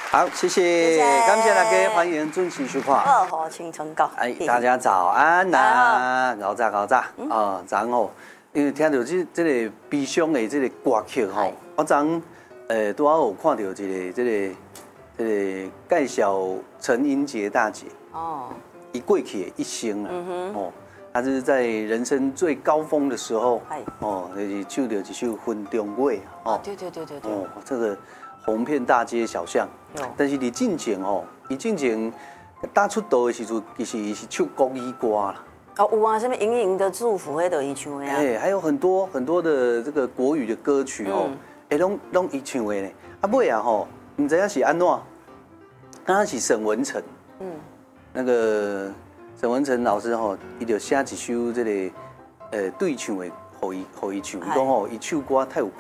好，谢谢，感谢大家，欢迎准时收看。 二号青春稿。 哎，大家早安呐，早早哦，早上好。因为听到这个悲伤的这个歌曲吼，我昨拄好有看到这个介绍陈英杰大姐哦，伊过去的一生啊，哦，她是在人生最高峰的时候，哦，就是唱到一首《分中月》哦， 对， 哦，这个红遍大街小巷。但是你进前哦，伊进前刚出道的时阵，其实伊是唱国语歌啦。 哦，有啊，什么《盈盈的祝福》迄都伊唱的啊。 哎，还有很多的这个国语的歌曲哦，哎，拢伊唱的呢。啊，尾啊吼，唔知影是安怎，刚刚是沈文程，那个沈文程老师吼，伊就写一首这个对唱的，互伊唱，伊讲吼，伊唱歌太有。